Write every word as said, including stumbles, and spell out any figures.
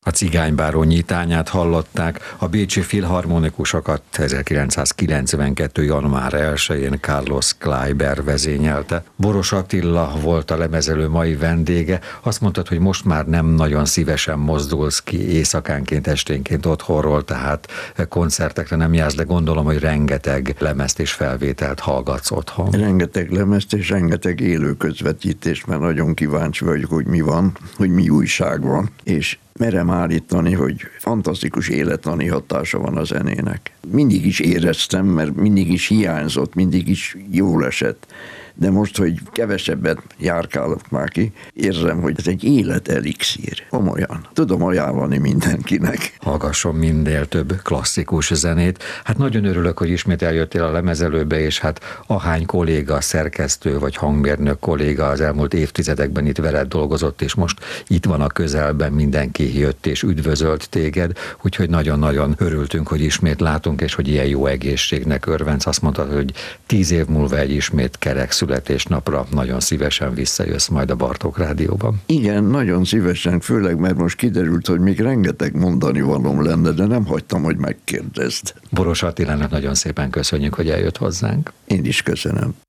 A Cigánybáró nyitányát hallották, a bécsi filharmonikusokat ezerkilencszázkilencvenkettő. január elsején Carlos Kleiber vezényelte. Boros Attila volt a lemezelő mai vendége. Azt mondtad, hogy most már nem nagyon szívesen mozdulsz ki éjszakánként, esténként otthonról, tehát koncertekre nem jársz, de gondolom, hogy rengeteg lemezt és felvételt hallgatsz otthon. Rengeteg lemezt és rengeteg élő közvetítés, mert nagyon kíváncsi vagyok, hogy mi van, hogy mi újság van, és merem állítani, hogy fantasztikus élettani hatása van a zenének. Mindig is éreztem, mert mindig is hiányzott, mindig is jól esett. De most, hogy kevesebbet járkálok már ki, érzem, hogy ez egy életelixír. Komolyan. Tudom ajánlani mindenkinek. Hallgasson minél több klasszikus zenét. Hát nagyon örülök, hogy ismét eljöttél a lemezelőbe, és hát ahány kolléga, szerkesztő vagy hangmérnök kolléga az elmúlt évtizedekben itt veled dolgozott, és most itt van a közelben, mindenki jött és üdvözölt téged, úgyhogy nagyon-nagyon örültünk, hogy ismét látunk, és hogy ilyen jó egészségnek örvensz. Azt mondtad, hogy tíz év múlva egy ismét kerek születésnapra nagyon szívesen visszajössz majd a Bartók Rádióban. Igen, nagyon szívesen, főleg mert most kiderült, hogy még rengeteg mondani valóm lenne, de nem hagytam, hogy megkérdezd. Boros Attilának nagyon szépen köszönjük, hogy eljött hozzánk. Én is köszönöm.